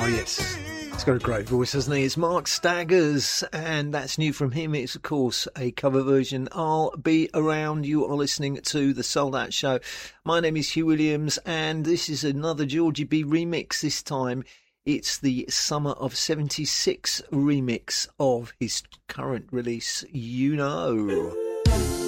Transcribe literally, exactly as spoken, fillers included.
yes. He's got a great voice, hasn't he? It's Mark Staggers, and that's new from him. It's, of course, a cover version. I'll Be Around. You are listening to The Sold Out Show. My name is Hugh Williams, and this is another Georgie B remix. This time, it's the Summer of seventy-six remix of his current release, You Know.